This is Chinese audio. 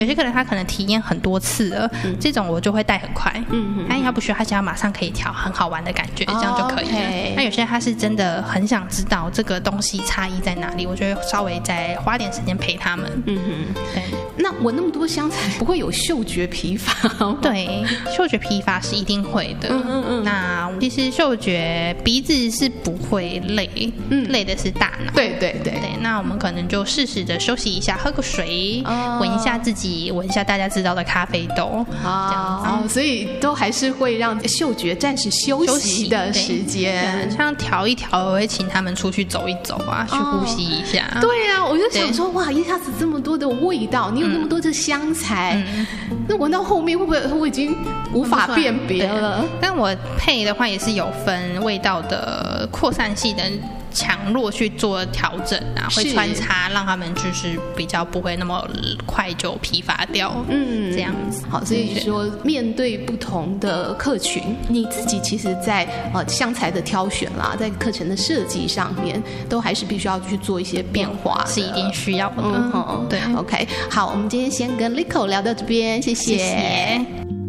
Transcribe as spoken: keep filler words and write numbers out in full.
有些客人他可能体验很多次了，嗯、这种我就会带很快。嗯嗯，他要不需要，他只要马上可以调，很好玩的感觉，哦、这样就可以了。Okay. 那有些他是真的很想知道这个东西差异在哪里，我就会稍微再花点时间陪他们。嗯哼，对。 那闻那么多香材，不会有嗅觉疲乏吗？ 对，嗅觉疲乏是一定会的。嗯嗯嗯。那其实嗅觉鼻子是不会累，嗯，累的是大脑。 对对对对。那我们可能就适时的休息一下，喝个水，哦、闻一下自己，闻一下大家知道的咖啡豆。 哦，所以都还是会让嗅觉暂时休息的时间。 像调一调，我会请他们出去走一走啊，去呼吸一下。 哦、对啊，我就想说，哇，一下子这么多的味道，你有那么多的香材，嗯、那闻到后面会不会我已经无法辨别了？ 但我配的话也是有分味道的扩散性的强弱去做调整啊，会穿插让他们就是比较不会那么快就疲乏掉，嗯，这样子。 好，所以说面对不同的客群，你自己其实在呃香材的挑选啦，在课程的设计上面，都还是必须要去做一些变化， 是一定需要的。 嗯，对 ，OK， 好，我们今天先跟 Lico 聊到这边，谢谢。 谢谢。